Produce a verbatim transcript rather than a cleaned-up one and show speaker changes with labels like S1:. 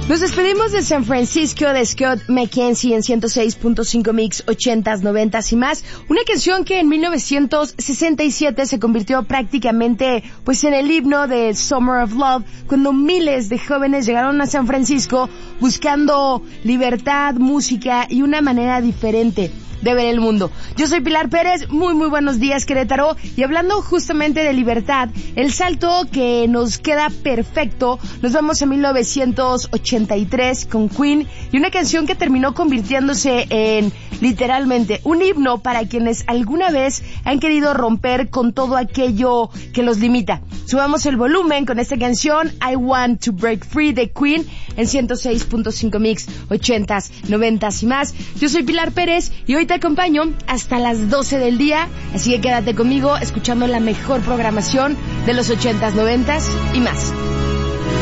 S1: Nos despedimos de San Francisco de Scott McKenzie en ciento seis punto cinco Mix, ochentas, noventas y más. Una canción que en mil novecientos sesenta y siete se convirtió prácticamente pues en el himno de Summer of Love, cuando miles de jóvenes llegaron a San Francisco buscando libertad, música y una manera diferente de ver el mundo. Yo soy Pilar Pérez, muy muy buenos días Querétaro, y hablando justamente de libertad, el salto que nos queda perfecto, nos vamos a mil novecientos ochenta y tres con Queen y una canción que terminó convirtiéndose en literalmente un himno para quienes alguna vez han querido romper con todo aquello que los limita. Subamos el volumen con esta canción I Want to Break Free de Queen en ciento seis punto cinco Mix, ochentas, noventas y más. Yo soy Pilar Pérez y hoy te acompaño hasta las doce del día, así que quédate conmigo escuchando la mejor programación de los ochentas, noventas y más.